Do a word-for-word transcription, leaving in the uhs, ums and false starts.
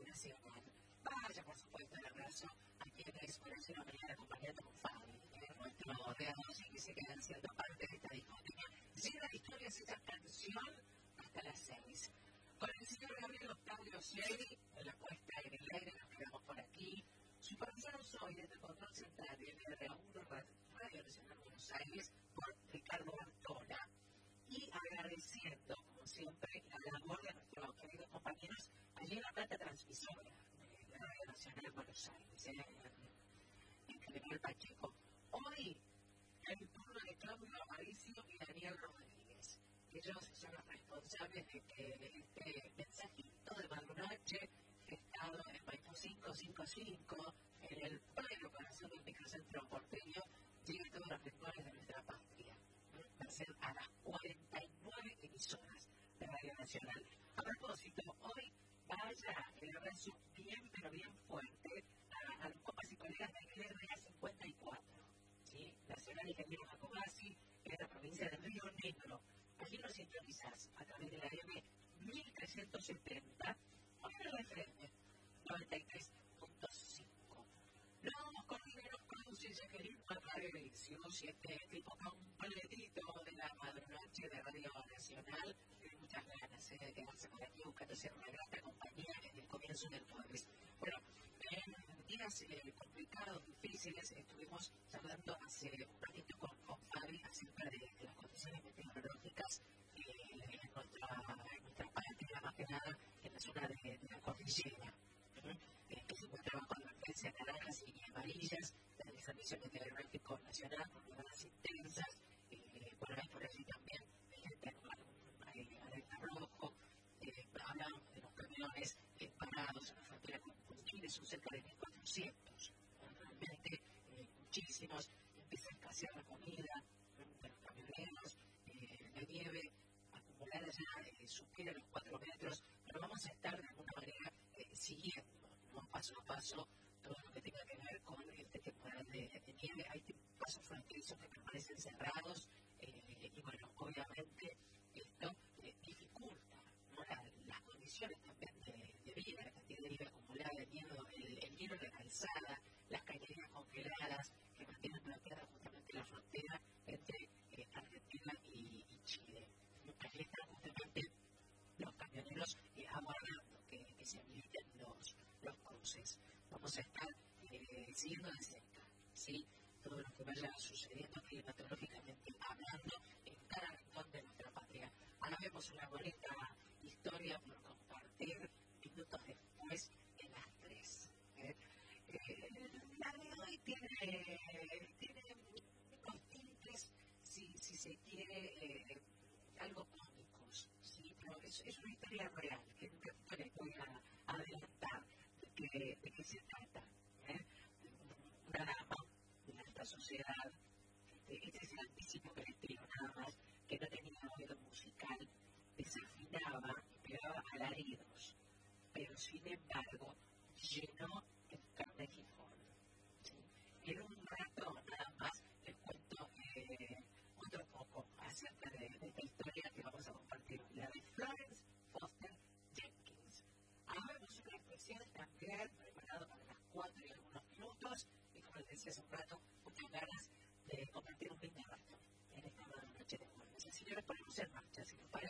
Nacional. Vaya, por supuesto, el abrazo a quienes por eso nos venían acompañando con Fabi, eh, nuestro reados y que se quedan siendo parte de esta discoteca. Llena de historias esa canción hasta las seis. Con el señor Gabriel Octavio Seri, en la puesta en el aire, nos quedamos por aquí. Supervisados hoy desde el control central de R A uno Radio Nacional Buenos Aires por Ricardo Bartola. Y agradeciendo, como siempre, la labor de nuestros queridos compañeros allí en la planta transmisora de la Radio Nacional Buenos Aires, en, en General Pacheco. Hoy, el turno de Claudio Aparicio y Daniel Rodríguez. Ellos son los responsables de que este mensajito de Madrunache, gestado en Maipú cinco cinco cinco, en el pleno corazón del microcentro porteño, llegue a todos los rincones de nuestra patria. Va a ser a las cuarenta y nueve emisoras de Radio Nacional. A propósito, hoy vaya el abrazo bien, pero bien fuerte a, a los compas y colegas del R A cincuenta y cuatro, ¿sí? Nacional Ingeniero Jacobasi, en la provincia de Río Negro. Allí nos sintonizás a través de la M mil trescientos setenta o en la F M noventa y tres punto cinco. Los coordineros producen Jacqueline Macabre Delicios y este tipo completito de la madrunoche de Radio Nacional. Tiene muchas ganas eh, de quedarse por aquí buscando ser una grata compañía en el comienzo del jueves. Bueno, en días eh, complicados, difíciles, estuvimos hablando hace un ratito con, con Fabi acerca de, de las condiciones meteorológicas eh, en, nuestra, en nuestra patria, más que nada en la zona de, de la cordillera, ¿eh? Eh, que se encontraban con advertencias naranjas y amarillas del Servicio Meteorológico Nacional, con nevadas intensas, eh, por ahí por allí también gente en alerta rojo, eh, hablan de los camiones eh, parados en la frontera con, con Chile, son cerca de mil cuatrocientos, realmente eh, muchísimos, empieza a escasear la comida de los camioneros, eh, la nieve acumulada ya eh, supera los cuatro metros, pero vamos a estar de alguna manera eh, siguiendo, ¿no? Paso a paso todo lo que tenga que ver con este temporal de, de nieve. Hay pasos fronterizos que permanecen cerrados eh, y bueno, obviamente esto eh, dificulta, ¿no? la, las condiciones también de, de vida, la cantidad de nieve acumulada, el hielo, el, el hielo de la calzada, las cañerías congeladas que mantienen bloqueada justamente la frontera entre eh, Argentina y, y Chile. Allí están justamente los camioneros eh, aguardando que, que se habiliten los, los cruces. Vamos a estar eh, siguiendo de cerca, ¿sí? Todo lo que vaya sucediendo climatológicamente hablando en cada rincón de nuestra patria. Ahora vemos una bonita historia por compartir minutos después en las tres. ¿eh? Eh, la de hoy tiene, tiene unos tintes, si, si se quiere, eh, algo cómicos, ¿sí? Pero es, es una historia real, que en un ratito les voy a adelantar de qué, de qué se trata. ¿eh? Una dama de la alta sociedad, este, este es el anticipo que les digo, nada más, que no tenía oído musical, desafinaba y pegaba alaridos, pero sin embargo llenó el Carnegie Hall. ¿sí? En un rato nada más les cuento eh, otro poco acerca de, de esta historia que vamos a compartir, la de Florence Foster Jenkins. Habemos una especial también preparado para las cuatro y algunos minutos y como les decía hace un rato, muchas ganas de compartir un lindo rato en esta noche de jueves. Así que nos ponemos en marcha, si nos parece.